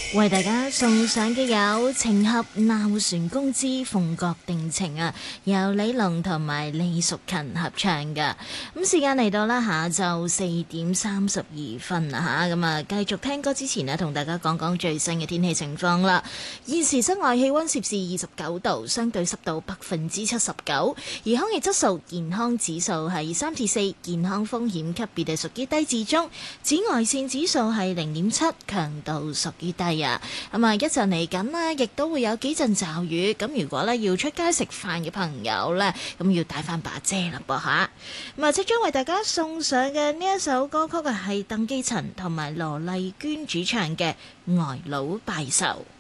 為大家送上嘅有情俠鬧船公之鳳閣定情啊，由李龍同埋李淑勤合唱嘅。咁時間嚟到啦，下晝4:32啦吓，咁啊繼續聽歌之前呢，同大家講講最新嘅天氣情況啦。現時室外氣溫攝氏29度，相對濕度79%，而空氣質素健康指數係3至4，健康風險級別係屬於低至中，紫外線指數係0.7，強度屬於低。咁啊，一陣嚟緊呢，亦都會有幾陣驟雨。咁如果咧要出街食飯嘅朋友呢，咁要帶翻把遮啦噃吓。咁啊，即將為大家送上嘅呢一首歌曲係鄧寄塵同埋羅麗娟主唱嘅《呆佬拜壽》。